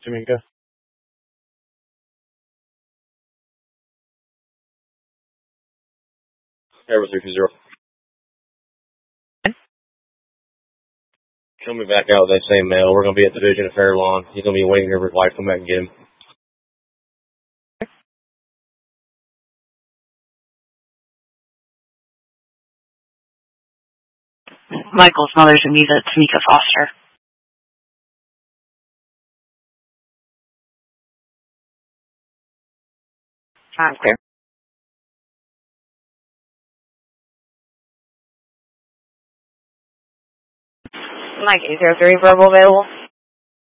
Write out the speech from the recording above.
Jamaica. Air 320. He'll be back out with that same mail. We're going to be at the Division at Fairlawn. He's going to be waiting here for his wife to come back and get him. Michael's mother's Anita Tamika Foster. I'm clear. Mike 803 verbal available.